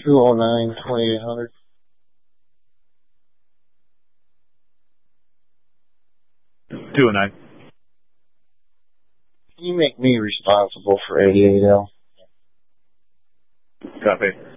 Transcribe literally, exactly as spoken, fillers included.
two oh nine, twenty-eight hundred. two oh nine. Can you make me responsible for eighty-eight L? Copy.